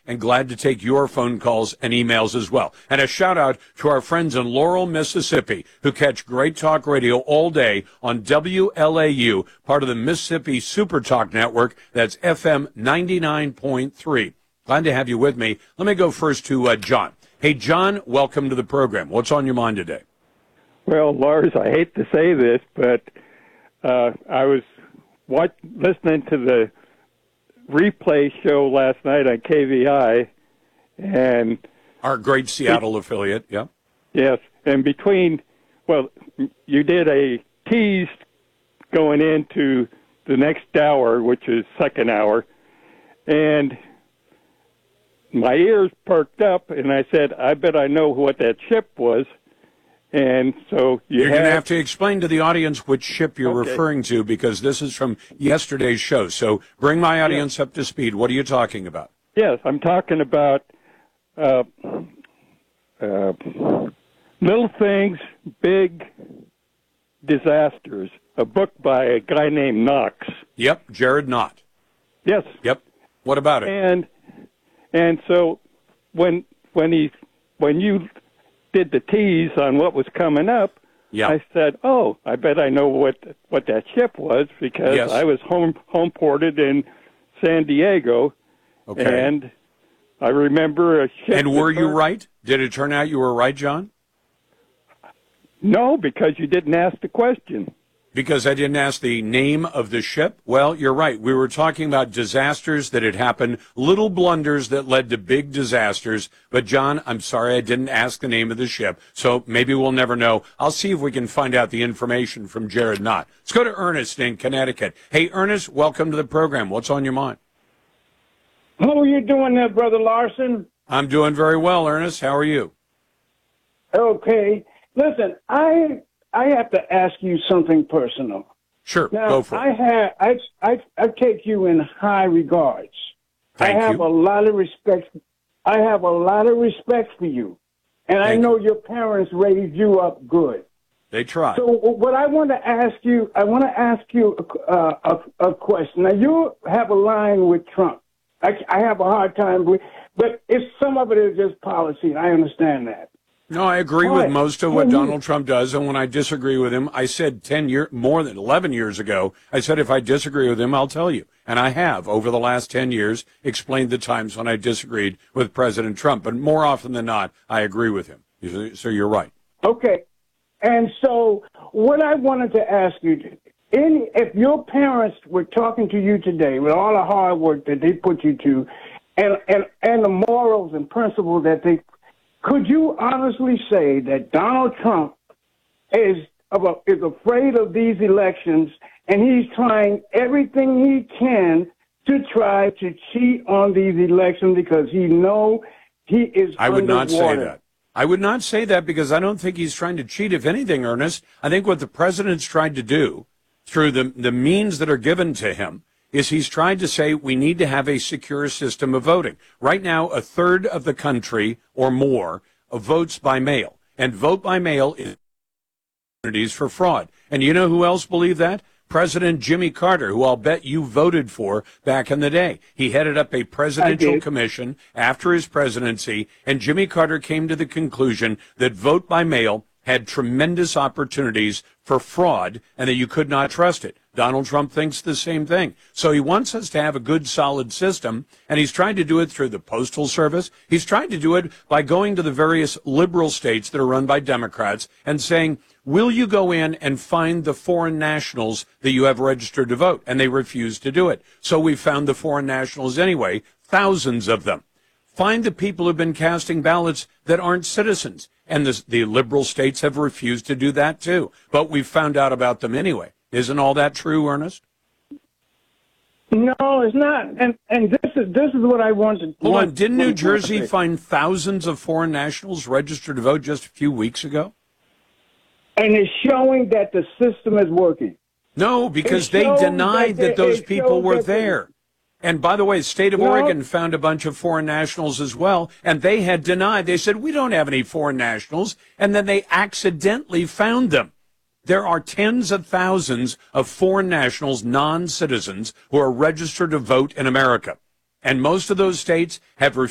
and glad to take your phone calls and emails as well. And a shout out to our friends in Laurel, Mississippi, who catch Great Talk Radio all day on WLAU, part of the Mississippi Super Talk Network. That's FM 99.3. Glad to have you with me. Let me go first to John. Hey, John, welcome to the program. What's on your mind today? Well, Lars, I hate to say this, but I was listening to the replay show last night on KVI, and our great Seattle affiliate, yeah. Yes, and you did a tease going into the next hour, which is second hour, and my ears perked up, and I said, I bet I know what that ship was. And so you're going to have to explain to the audience which ship you're referring to, because this is from yesterday's show. So bring my audience up to speed. What are you talking about? Yes, I'm talking about Little Things, Big Disasters, a book by a guy named Knox. Yep, Jared Knott. Yes. Yep. What about it? And so when you did the tease on what was coming up, I said, "Oh, I bet I know what that ship was, because I was home ported in San Diego, and I remember a ship." And were you right? Did it turn out you were right, John? No, because you didn't ask the question. Because I didn't ask the name of the ship? Well, you're right. We were talking about disasters that had happened, little blunders that led to big disasters. But, John, I'm sorry I didn't ask the name of the ship, so maybe we'll never know. I'll see if we can find out the information from Jared Knott. Let's go to Ernest in Connecticut. Hey, Ernest, welcome to the program. What's on your mind? How are you doing there, Brother Larson? I'm doing very well, Ernest. How are you? Okay. Listen, I have to ask you something personal. Sure, now, go for it. I take you in high regards. Thank I have you. a lot of respect. I have a lot of respect for you, and I know your parents raised you up good. They tried. So, what I want to ask you, a question. Now, you have a line with Trump. I have a hard time with, but some of it is just policy. I understand that. No, I agree with most of what Donald Trump does, and when I disagree with him, I said more than 11 years ago, I said if I disagree with him, I'll tell you. And I have, over the last 10 years, explained the times when I disagreed with President Trump. But more often than not, I agree with him. So you're right. Okay. And so what I wanted to ask you, if your parents were talking to you today with all the hard work that they put you to, and the morals and principles that they, could you honestly say that Donald Trump is afraid of these elections, and he's trying everything he can to try to cheat on these elections because he knows he is I would not say underwater? that. I would not say that, because I don't think he's trying to cheat. If anything, Ernest, I think what the president's tried to do through the means that are given to him is he's tried to say we need to have a secure system of voting. Right now, a third of the country or more votes by mail. And vote by mail is opportunities for fraud. And you know who else believed that? President Jimmy Carter, who I'll bet you voted for back in the day. He headed up a presidential commission after his presidency, and Jimmy Carter came to the conclusion that vote by mail had tremendous opportunities for fraud and that you could not trust it. Donald Trump thinks the same thing. So he wants us to have a good, solid system, and he's trying to do it through the Postal Service. He's trying to do it by going to the various liberal states that are run by Democrats and saying, will you go in and find the foreign nationals that you have registered to vote? And they refuse to do it. So we found the foreign nationals anyway, thousands of them. Find the people who've been casting ballots that aren't citizens. And the liberal states have refused to do that too. But we've found out about them anyway. Isn't all that true, Ernest? No, it's not. And this is what I wanted. Hold on. Didn't New Jersey find thousands of foreign nationals registered to vote just a few weeks ago? And it's showing that the system is working. No, because they denied that those people were there. And by the way, the state of Oregon found a bunch of foreign nationals as well, and they had denied. They said, we don't have any foreign nationals, and then they accidentally found them. There are tens of thousands of foreign nationals, non-citizens, who are registered to vote in America. And most of those states have